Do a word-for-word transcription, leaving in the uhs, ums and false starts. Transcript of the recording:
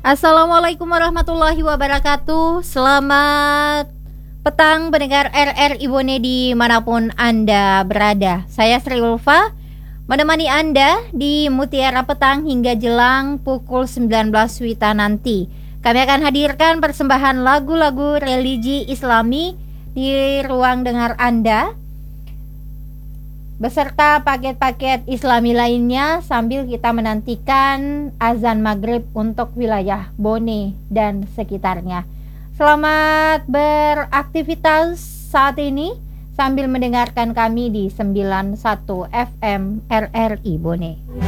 Assalamualaikum warahmatullahi wabarakatuh. Selamat petang pendengar R R I Bone dimanapun Anda berada. Saya Sri Ulfa menemani Anda di Mutiara Petang hingga jelang pukul sembilan belas wita nanti. Kami akan hadirkan persembahan lagu-lagu religi Islami di ruang dengar Anda beserta paket-paket Islami lainnya sambil kita menantikan azan maghrib untuk wilayah Bone dan sekitarnya. Selamat beraktivitas saat ini sambil mendengarkan kami di sembilan puluh satu F M R R I Bone.